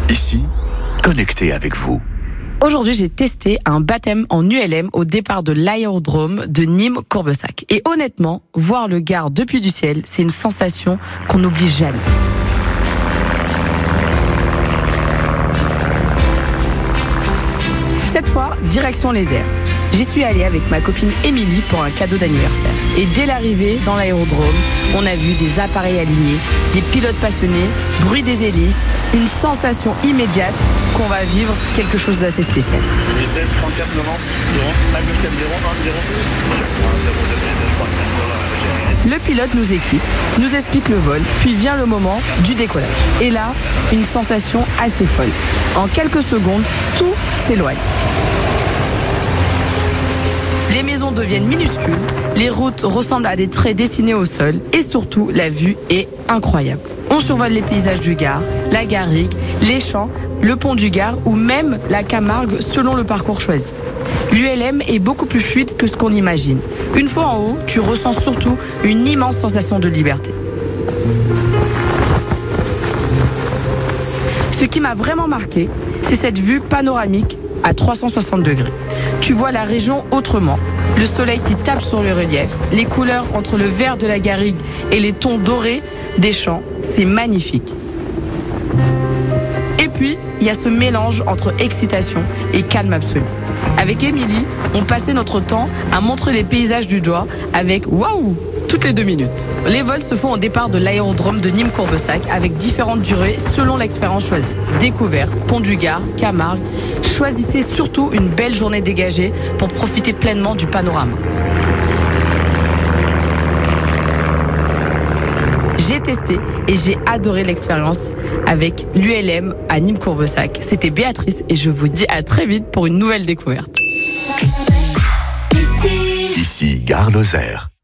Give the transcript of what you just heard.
Ici, connecté avec vous. Aujourd'hui, j'ai testé un baptême en ULM au départ de l'aérodrome de Nîmes-Courbessac. Et honnêtement, voir le Gard depuis du ciel, c'est une sensation qu'on n'oublie jamais. Cette fois, direction les airs. J'y suis allée avec ma copine Émilie pour un cadeau d'anniversaire. Et dès l'arrivée dans l'aérodrome, on a vu des appareils alignés, des pilotes passionnés, bruit des hélices, une sensation immédiate qu'on va vivre quelque chose d'assez spécial. Le pilote nous équipe, nous explique le vol, puis vient le moment du décollage. Et là, une sensation assez folle. En quelques secondes, tout s'éloigne. Les maisons deviennent minuscules, les routes ressemblent à des traits dessinés au sol et surtout, la vue est incroyable. On survole les paysages du Gard, la garrigue, les champs, le pont du Gard ou même la Camargue selon le parcours choisi. L'ULM est beaucoup plus fluide que ce qu'on imagine. Une fois en haut, tu ressens surtout une immense sensation de liberté. Ce qui m'a vraiment marqué, c'est cette vue panoramique à 360 degrés. Tu vois la région autrement. Le soleil qui tape sur le relief, les couleurs entre le vert de la garrigue et les tons dorés des champs, c'est magnifique. Et puis, il y a ce mélange entre excitation et calme absolu. Avec Émilie, on passait notre temps à montrer les paysages du doigt avec « waouh !» toutes les 2 minutes. Les vols se font au départ de l'aérodrome de Nîmes-Courbessac avec différentes durées selon l'expérience choisie. Découverte, pont du Gard, Camargue. Choisissez surtout une belle journée dégagée pour profiter pleinement du panorama. J'ai testé et j'ai adoré l'expérience avec l'ULM à Nîmes-Courbessac. C'était Béatrice et je vous dis à très vite pour une nouvelle découverte. Ici, Gare Lozère.